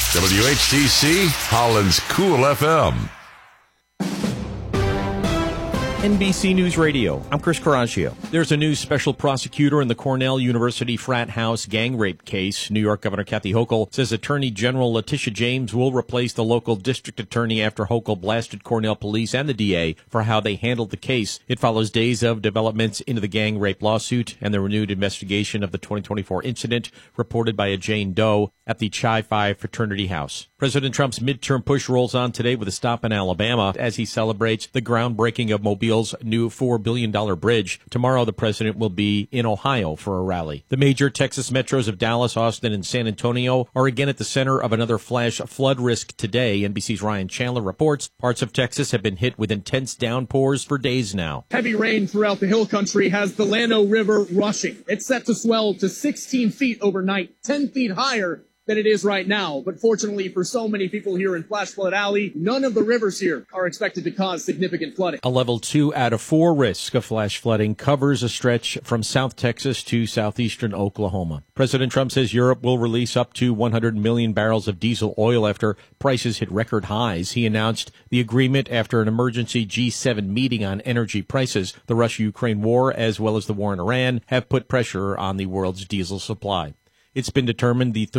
WHTC, Holland's Cool FM. NBC News Radio. I'm Chris Caraccio. There's a new special prosecutor in the Cornell University frat house gang rape case. New York Governor Kathy Hochul says Attorney General Letitia James will replace the local district attorney after Hochul blasted Cornell police and the DA for how they handled the case. It follows days of developments into the gang rape lawsuit and the renewed investigation of the 2024 incident reported by a Jane Doe at the Chi Phi fraternity house. President Trump's midterm push rolls on today with a stop in Alabama as he celebrates the groundbreaking of Mobile's new $4 billion bridge. Tomorrow, the president will be in Ohio for a rally. The major Texas metros of Dallas, Austin, and San Antonio are again at the center of another flash flood risk today. NBC's Ryan Chandler reports parts of Texas have been hit with intense downpours for days now. Heavy rain throughout the hill country has the Llano River rushing. It's set to swell to 16 feet overnight, 10 feet higher than it is right now. But fortunately for so many people here in Flash Flood Alley, none of the rivers here are expected to cause significant flooding. A level 2 out of 4 risk of flash flooding covers a stretch from South Texas to southeastern Oklahoma. President Trump says Europe will release up to 100 million barrels of diesel oil after prices hit record highs. He announced the agreement after an emergency G7 meeting on energy prices. The Russia-Ukraine war, as well as the war in Iran, have put pressure on the world's diesel supply. It's been determined the